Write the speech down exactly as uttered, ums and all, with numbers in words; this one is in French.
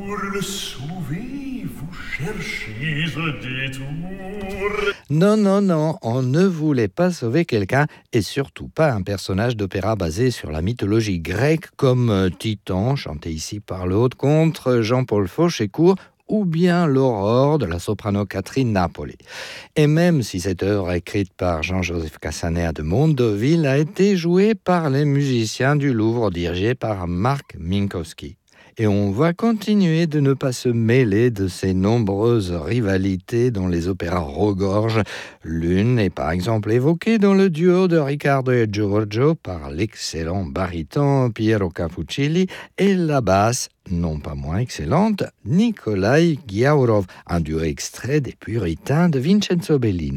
le sauver, vous cherchez un détour. Non, non, non, on ne voulait pas sauver quelqu'un, et surtout pas un personnage d'opéra basé sur la mythologie grecque comme euh, Titan, chanté ici par le haut-de-contre Jean-Paul Fauchécourt, ou bien l'Aurore de la soprano Catherine Napoli. Et même si cette œuvre écrite par Jean-Joseph Cassaner de Mondeville a été jouée par les musiciens du Louvre dirigés par Marc Minkowski. Et on va continuer de ne pas se mêler de ces nombreuses rivalités dont les opéras regorgent. L'une est par exemple évoquée dans le duo de Riccardo et Giorgio par l'excellent baryton Piero Capuccilli et la basse, non pas moins excellente, Nikolai Giaourov, un duo extrait des Puritains de Vincenzo Bellini.